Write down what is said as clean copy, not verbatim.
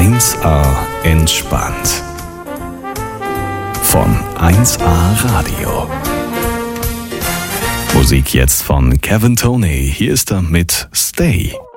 1A entspannt. Von 1A Radio. Musik jetzt von Kevin Toney. Hier ist er mit Stay.